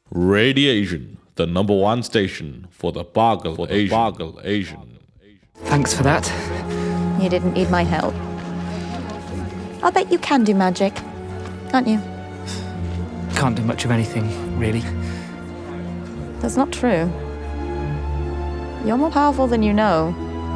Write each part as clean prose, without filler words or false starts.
Radiation, the number one station for the Bargle Asian. Thanks for that. You didn't need my help. I'll bet you can do magic, can't you? Can't do much of anything, really. That's not true. You're more powerful than you know.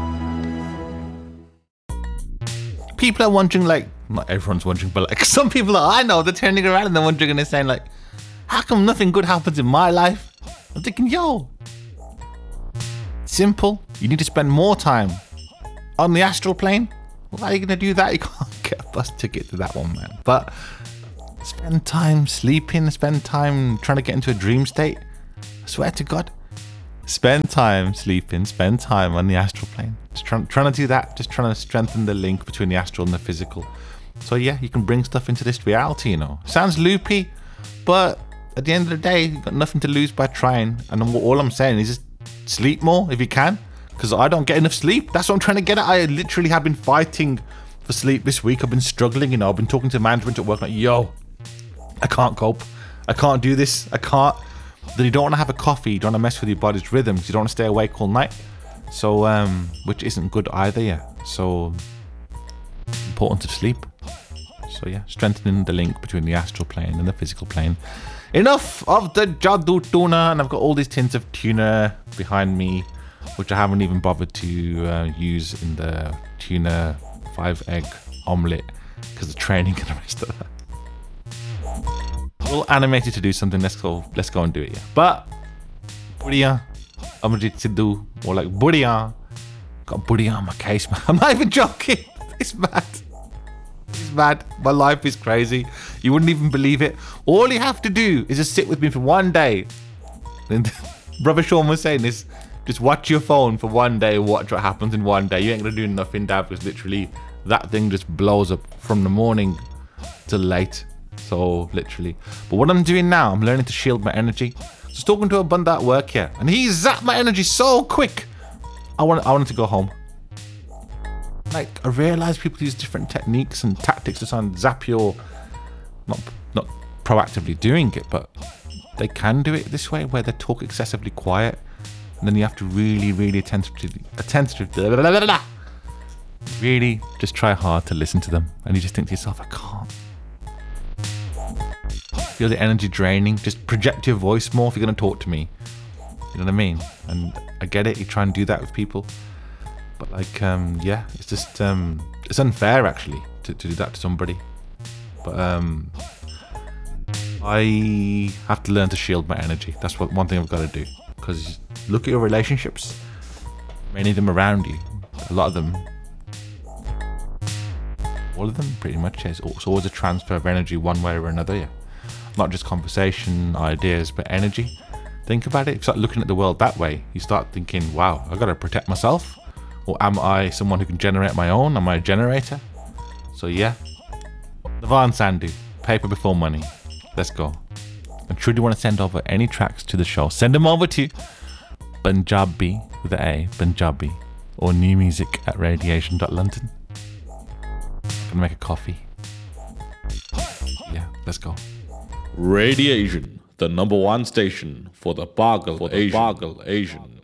People are wondering, like, not everyone's wondering, but like some people that I know, they're turning around and they're wondering and they're saying, like, how come nothing good happens in my life? I'm thinking, yo, simple. You need to spend more time on the astral plane. Why are you going to do that? You can't get a bus ticket to that one, man. But spend time sleeping, spend time trying to get into a dream state. I swear to God, spend time sleeping, spend time on the astral plane. Just trying to do that, just trying to strengthen the link between the astral and the physical. So yeah, you can bring stuff into this reality, you know. Sounds loopy, but at the end of the day, you've got nothing to lose by trying. And all I'm saying is just sleep more if you can, because I don't get enough sleep. That's what I'm trying to get at. I literally have been fighting for sleep this week. I've been struggling, you know. I've been talking to management at work like, yo, I can't cope. I can't do this. I can't. Then you don't want to have a coffee. You don't want to mess with your body's rhythm because you don't want to stay awake all night. So, which isn't good either, yeah. So, important to sleep. So yeah, strengthening the link between the astral plane and the physical plane. Enough of the Jadoo tuna, and I've got all these tins of tuna behind me, which I haven't even bothered to use in the tuna 5-egg omelette because of training and the rest of that. All animated to do something. Let's go and do it, yeah. But Budia, I'm ready to do more like Budia. Got Budia on my case, man. I'm not even joking. It's mad. It's mad. My life is crazy. You wouldn't even believe it. All you have to do is just sit with me for one day. And Brother Sean was saying this. Just watch your phone for one day. Watch what happens in one day. You ain't gonna do nothing, Dad, because literally that thing just blows up from the morning till late. So literally. But what I'm doing now, I'm learning to shield my energy. Just talking to a bunda at work here, and he zapped my energy so quick. I wanted to go home. Like, I realized people use different techniques and tactics to try and zap your, not proactively doing it, but they can do it this way where they talk excessively quiet, and then you have to really really just try hard to listen to them, and you just think to yourself, I can't. Feel the energy draining. Just project your voice more if you're going to talk to me. You know what I mean? And I get it. You try and do that with people. But like, yeah, it's just, it's unfair actually to do that to somebody. But I have to learn to shield my energy. That's one thing I've got to do. Because look at your relationships. Many of them around you. A lot of them. All of them pretty much. It's always a transfer of energy one way or another, yeah. Not just conversation, ideas, but energy. Think about it. If you start looking at the world that way, you start thinking, wow, I've got to protect myself. Or am I someone who can generate my own? Am I a generator? So yeah. Navan Sandhu, paper before money. Let's go. And truly want to send over any tracks to the show. Send them over to Punjabi with the A, Punjabi, or new music at radiation.london. Gonna make a coffee. Yeah, let's go. Radiation, the number one station for the Bargle Asian.